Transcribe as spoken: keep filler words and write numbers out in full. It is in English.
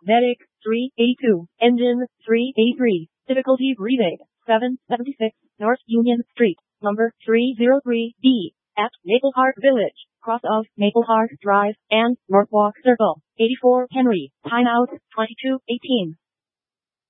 Vedic, three eighty-two. Engine, three eighty-three. Difficulty rebate, seven seventy-six. North Union Street, number three oh three D, at Maple Park Village, cross of Maple Park Drive, and Northwalk Circle, eighty-four Henry. Timeout, twenty-two eighteen.